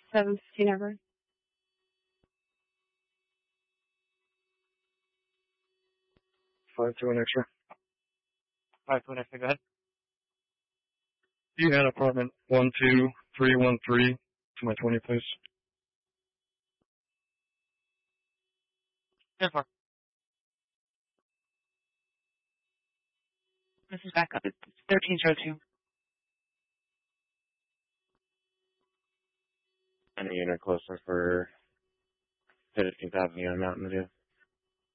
715 over. 521 extra. 521 extra, go ahead. You had apartment 12313 to my 20, please. 10-4. This is back up. It's 1302. And a unit closer for 15,000 on Mountain View.